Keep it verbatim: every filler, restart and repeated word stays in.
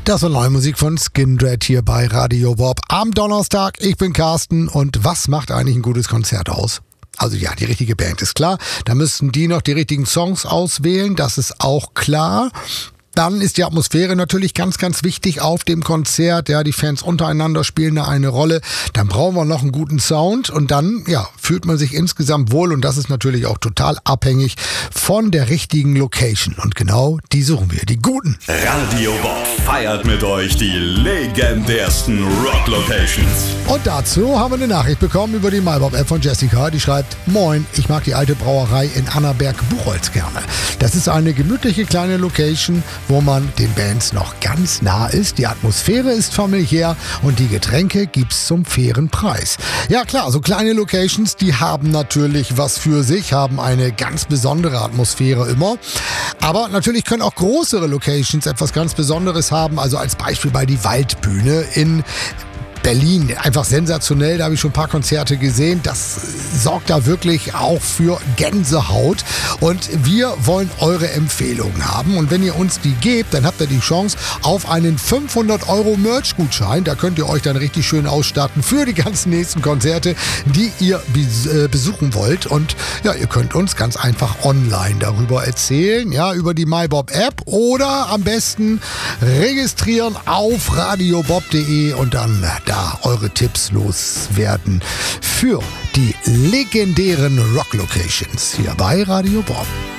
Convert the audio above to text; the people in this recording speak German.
Das war neue Musik von Skindred hier bei Radio Bob am Donnerstag. Ich bin Carsten und was macht eigentlich ein gutes Konzert aus? Also ja, die richtige Band ist klar. Da müssten die noch die richtigen Songs auswählen, das ist auch klar. Dann ist die Atmosphäre natürlich ganz, ganz wichtig auf dem Konzert. Ja, die Fans untereinander spielen da eine Rolle. Dann brauchen wir noch einen guten Sound und dann, ja, fühlt man sich insgesamt wohl und das ist natürlich auch total abhängig von der richtigen Location. Und genau die suchen wir, die guten. Radio Bob feiert mit euch die legendärsten Rock-Locations. Und dazu haben wir eine Nachricht bekommen über die MyBob-App von Jessica. Die schreibt: Moin, ich mag die alte Brauerei in Annaberg-Buchholz gerne. Das ist eine gemütliche kleine Location, wo man den Bands noch ganz nah ist. Die Atmosphäre ist familiär und die Getränke gibt's zum fairen Preis. Ja klar, so kleine Locations, die haben natürlich was für sich, haben eine ganz besondere Atmosphäre immer. Aber natürlich können auch größere Locations etwas ganz Besonderes haben. Also als Beispiel bei die Waldbühne in Berlin, einfach sensationell, da habe ich schon ein paar Konzerte gesehen. Das sorgt da wirklich auch für Gänsehaut. Und wir wollen eure Empfehlungen haben. Und wenn ihr uns die gebt, dann habt ihr die Chance auf einen fünfhundert Euro Merch-Gutschein. Da könnt ihr euch dann richtig schön ausstatten für die ganzen nächsten Konzerte, die ihr besuchen wollt. Und ja, ihr könnt uns ganz einfach online darüber erzählen, ja, über die MyBob-App oder am besten registrieren auf radiobob punkt de und dann da eure Tipps loswerden für die legendären Rock-Locations hier bei Radio Bob.